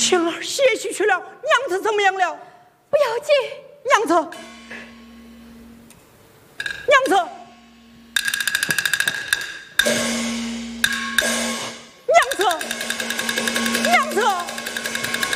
晴儿些许去了，娘子怎么样了？ 不要紧， 娘子，娘子。